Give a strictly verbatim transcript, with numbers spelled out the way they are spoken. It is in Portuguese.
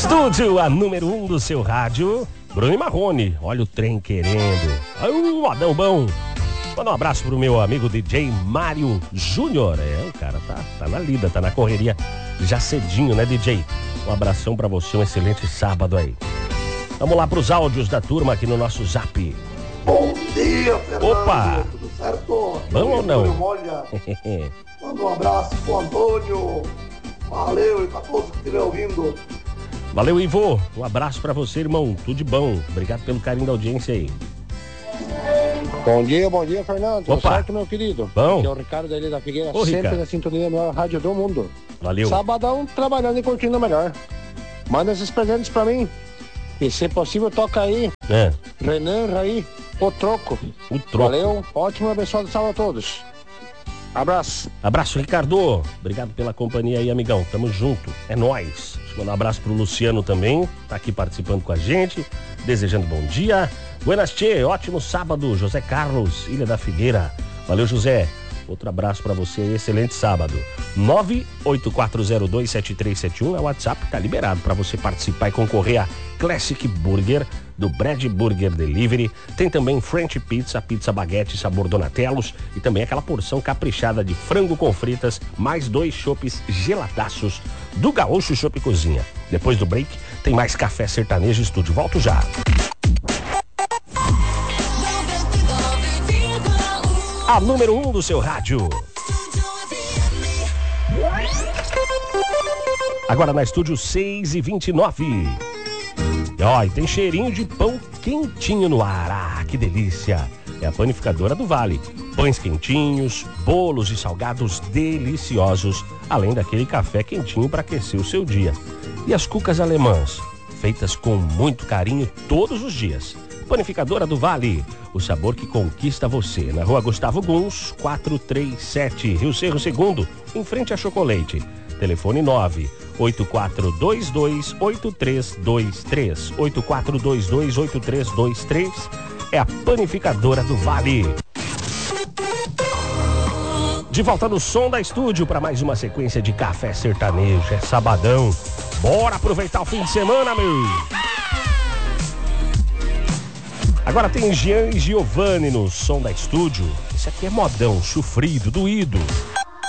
Estúdio, a número um do seu rádio, Bruno e Marrone. Olha o trem querendo. Ai, um modão bom. Manda um abraço pro meu amigo D J Mário Júnior. É, o cara tá, tá na lida, tá na correria já cedinho, né, D J? Um abração pra você, um excelente sábado aí. Vamos lá pros áudios da turma aqui no nosso Zap. Bom dia, Fernando. Opa! Tudo certo? Bom ou não? Manda um abraço pro Antônio. Valeu, e pra todos que estiverem ouvindo. Valeu, Ivo. Um abraço pra você, irmão. Tudo de bom. Obrigado pelo carinho da audiência aí. Bom dia, bom dia, Fernando. Tudo Opa. certo, meu querido? Bom. Aqui é o Ricardo dali da Figueira, Ô, sempre Rica. na sintonia da maior rádio do mundo. Valeu. Sabadão, trabalhando e curtindo melhor. Manda esses presentes pra mim. E se possível, toca aí. É. Renan, Raí, o troco. O troco. Valeu, ótimo e abençoado sábado a todos. Abraço. Abraço, Ricardo. Obrigado pela companhia aí, amigão. Tamo junto. É nóis. Deixa eu mandar um abraço pro Luciano também. Tá aqui participando com a gente. Desejando bom dia. Buenas tchê, ótimo sábado. José Carlos, Ilha da Figueira. Valeu, José. Outro abraço pra você. Excelente sábado. nove oito quatro zero dois sete três sete um é o WhatsApp. Tá liberado pra você participar e concorrer a Classic Burger do Brad Burger Delivery. Tem também French Pizza, pizza baguete sabor Donatellos e também aquela porção caprichada de frango com fritas, mais dois chopes geladaços do Gaúcho Chopp Cozinha. Depois do break, tem mais Café Sertanejo Estúdio. Volto já. A número um do seu rádio. Agora na estúdio seis e vinte e nove. E ó, e tem cheirinho de pão quentinho no ar. Ah, que delícia! É a Panificadora do Vale. Pães quentinhos, bolos e salgados deliciosos, além daquele café quentinho para aquecer o seu dia. E as cucas alemãs, feitas com muito carinho todos os dias. Panificadora do Vale, o sabor que conquista você. Na rua Gustavo Guns, quatrocentos e trinta e sete, Rio Cerro Segundo, em frente a Chocolate. Telefone nove oito quatro dois dois oito três dois três. oito quatro dois dois oito três dois três é a Panificadora do Vale. De volta no som da estúdio para mais uma sequência de Café Sertanejo. É sabadão. Bora aproveitar o fim de semana, meu! Agora tem Jean e Giovanni no som da estúdio. Esse aqui é modão, sofrido, doído.